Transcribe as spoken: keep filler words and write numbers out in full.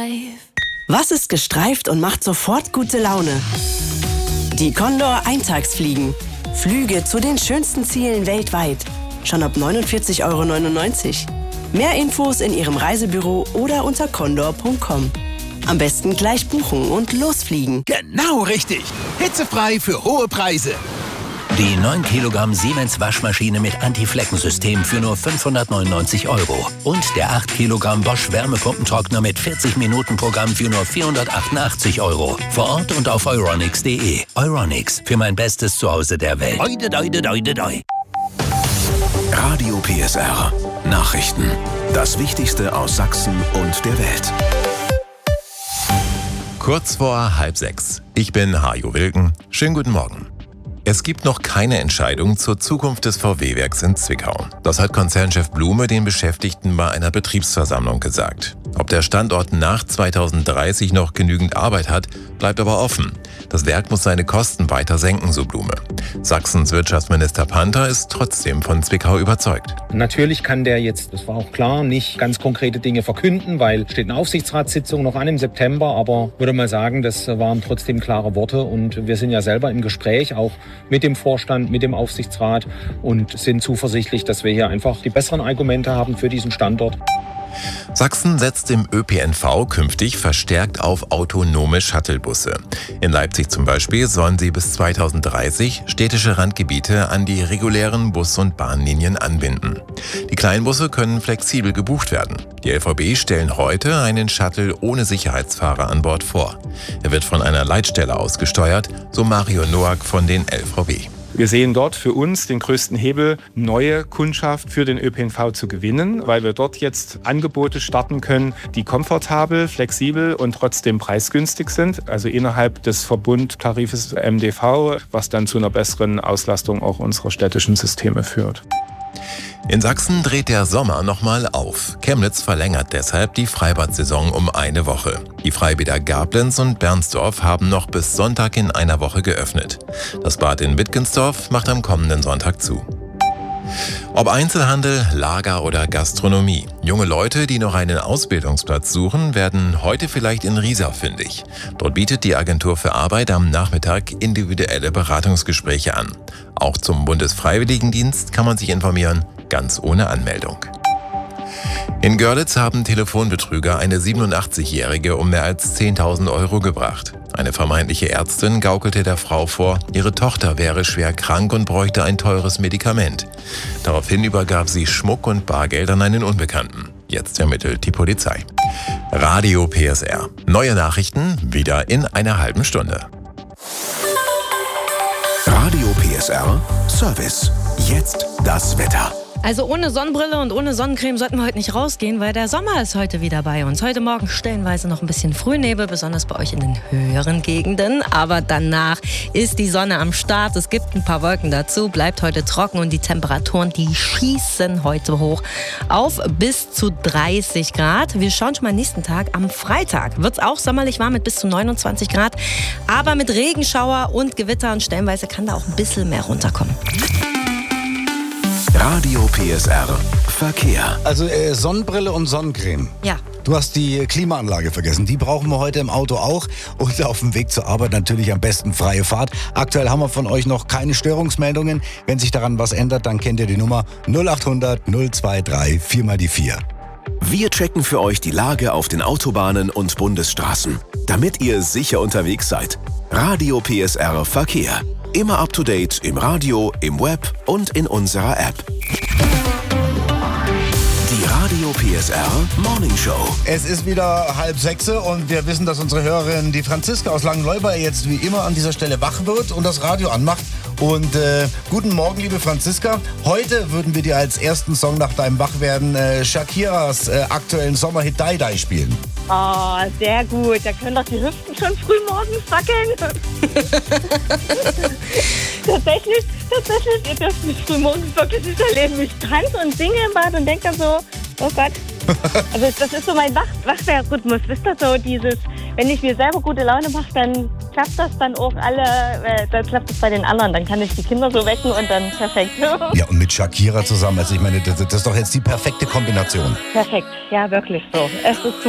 Was ist gestreift und macht sofort gute Laune? Die Condor Eintagsfliegen. Flüge zu den schönsten Zielen weltweit. Schon ab neunundvierzig Euro neunundneunzig. Mehr Infos in Ihrem Reisebüro oder unter condor punkt com. Am besten gleich buchen und losfliegen. Genau richtig. Hitzefrei für hohe Preise. Die neun Kilogramm Siemens Waschmaschine mit Anti-Flecken-System für nur fünfhundertneunundneunzig Euro. Und der acht Kilogramm Bosch Wärmepumpentrockner mit vierzig Minuten Programm für nur vierhundertachtundachtzig Euro. Vor Ort und auf euronics punkt de. Euronics, für mein bestes Zuhause der Welt. Doi, doi, doi, doi, doi. Radio P S R. Nachrichten. Das Wichtigste aus Sachsen und der Welt. Kurz vor halb sechs. Ich bin Hajo Wilken. Schönen guten Morgen. Es gibt noch keine Entscheidung zur Zukunft des V W-Werks in Zwickau. Das hat Konzernchef Blume den Beschäftigten bei einer Betriebsversammlung gesagt. Ob der Standort nach zweitausenddreißig noch genügend Arbeit hat, bleibt aber offen. Das Werk muss seine Kosten weiter senken, so Blume. Sachsens Wirtschaftsminister Panther ist trotzdem von Zwickau überzeugt. Natürlich kann der jetzt, das war auch klar, nicht ganz konkrete Dinge verkünden, weil steht eine Aufsichtsratssitzung noch an im September. Aber würde mal sagen, das waren trotzdem klare Worte und wir sind ja selber im Gespräch, auch mit dem Vorstand, mit dem Aufsichtsrat und sind zuversichtlich, dass wir hier einfach die besseren Argumente haben für diesen Standort. Sachsen setzt im Ö P N V künftig verstärkt auf autonome Shuttlebusse. In Leipzig zum Beispiel sollen sie bis zweitausenddreißig städtische Randgebiete an die regulären Bus- und Bahnlinien anbinden. Die Kleinbusse können flexibel gebucht werden. Die L V B stellen heute einen Shuttle ohne Sicherheitsfahrer an Bord vor. Er wird von einer Leitstelle aus gesteuert, so Mario Noack von den L V B. Wir sehen dort für uns den größten Hebel, neue Kundschaft für den Ö P N V zu gewinnen, weil wir dort jetzt Angebote starten können, die komfortabel, flexibel und trotzdem preisgünstig sind. Also innerhalb des Verbundtarifes M D V, was dann zu einer besseren Auslastung auch unserer städtischen Systeme führt. In Sachsen dreht der Sommer nochmal auf. Chemnitz verlängert deshalb die Freibad-Saison um eine Woche. Die Freibäder Gablenz und Bernsdorf haben noch bis Sonntag in einer Woche geöffnet. Das Bad in Wittgensdorf macht am kommenden Sonntag zu. Ob Einzelhandel, Lager oder Gastronomie. Junge Leute, die noch einen Ausbildungsplatz suchen, werden heute vielleicht in Riesa fündig. Dort bietet die Agentur für Arbeit am Nachmittag individuelle Beratungsgespräche an. Auch zum Bundesfreiwilligendienst kann man sich informieren, ganz ohne Anmeldung. In Görlitz haben Telefonbetrüger eine siebenundachtzigjährige um mehr als zehntausend Euro gebracht. Eine vermeintliche Ärztin gaukelte der Frau vor, ihre Tochter wäre schwer krank und bräuchte ein teures Medikament. Daraufhin übergab sie Schmuck und Bargeld an einen Unbekannten. Jetzt ermittelt die Polizei. Radio P S R. Neue Nachrichten wieder in einer halben Stunde. Radio P S R Service. Jetzt das Wetter. Also ohne Sonnenbrille und ohne Sonnencreme sollten wir heute nicht rausgehen, weil der Sommer ist heute wieder bei uns. Heute Morgen stellenweise noch ein bisschen Frühnebel, besonders bei euch in den höheren Gegenden. Aber danach ist die Sonne am Start. Es gibt ein paar Wolken dazu, bleibt heute trocken und die Temperaturen, die schießen heute hoch auf bis zu dreißig Grad. Wir schauen schon mal nächsten Tag. Am Freitag wird es auch sommerlich warm mit bis zu neunundzwanzig Grad. Aber mit Regenschauer und Gewitter und stellenweise kann da auch ein bisschen mehr runterkommen. Radio P S R Verkehr. Also äh, Sonnenbrille und Sonnencreme. Ja. Du hast die Klimaanlage vergessen. Die brauchen wir heute im Auto auch. Und auf dem Weg zur Arbeit natürlich am besten freie Fahrt. Aktuell haben wir von euch noch keine Störungsmeldungen. Wenn sich daran was ändert, dann kennt ihr die Nummer null achthundert null drei vier mal die vier. Wir checken für euch die Lage auf den Autobahnen und Bundesstraßen, damit ihr sicher unterwegs seid. Radio P S R Verkehr. Immer up to date im Radio, im Web und in unserer App. Die Radio P S R Morning Show. Es ist wieder halb sechs und wir wissen, dass unsere Hörerin, die Franziska aus Langenleuba, jetzt wie immer an dieser Stelle wach wird und das Radio anmacht. Und äh, guten Morgen, liebe Franziska. Heute würden wir dir als ersten Song nach deinem Wachwerden äh, Shakiras äh, aktuellen Sommerhit Die Die spielen. Oh, sehr gut. Da können doch die Hüften schon früh morgens wackeln. tatsächlich, tatsächlich, ihr dürft mich früh morgens wirklich nicht erleben. Ich tanze und singe im Bad und denke dann so, oh Gott. Also das ist so mein Wach Wachwerrhythmus. Wisst ihr, so dieses, wenn ich mir selber gute Laune mache, dann klappt das dann auch alle, äh, dann klappt das bei den anderen. Dann kann ich die Kinder so wecken und dann perfekt. Ja, und mit Shakira zusammen. Also ich meine, das, das ist doch jetzt die perfekte Kombination. Perfekt, ja wirklich so. Es ist super.